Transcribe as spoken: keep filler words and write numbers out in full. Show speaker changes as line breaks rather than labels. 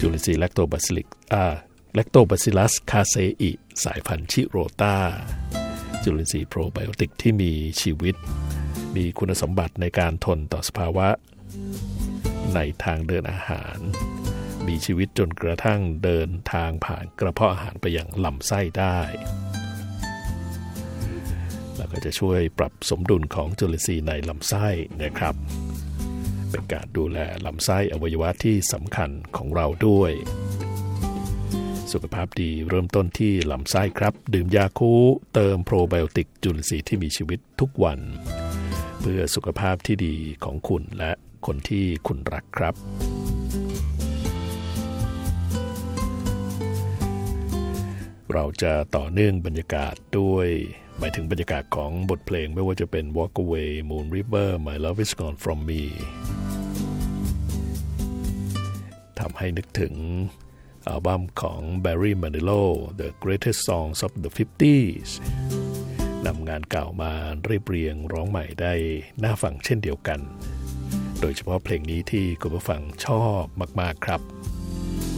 จุลินทรีย์แลคโตบาซิลิกอ่าแลคโตบาซิลัสคาเซอิสายพันธุ์ชิโรตาจุลินทรีย์โปรไบโอติกที่มีชีวิตมีคุณสมบัติในการทนต่อสภาวะในทางเดินอาหารมีชีวิตจนกระทั่งเดินทางผ่านกระเพาะอาหารไปยังลำไส้ได้แล้วก็จะช่วยปรับสมดุลของจุลินทรีย์ในลำไส้นะครับเป็นการดูแลลำไส้อวัยวะที่สำคัญของเราด้วยสุขภาพดีเริ่มต้นที่ลำไส้ครับดื่มยาคูเติมโปรไบโอติกจุลินทรีย์ที่มีชีวิตทุกวันเพื่อสุขภาพที่ดีของคุณและคนที่คุณรักครับเราจะต่อเนื่องบรรยากาศด้วยหมายถึงบรรยากาศของบทเพลงไม่ว่าจะเป็น Walk Away Moon River My Love Is Gone From Me ทำให้นึกถึงอัลบั้มของ Barry Manilow The Greatest Songs of the ฟิฟตี้ นำงานเก่ามาเรียบเรียงร้องใหม่ได้น่าฟังเช่นเดียวกันโดยเฉพาะเพลงนี้ที่คุณผู้ฟังชอบมากๆครับ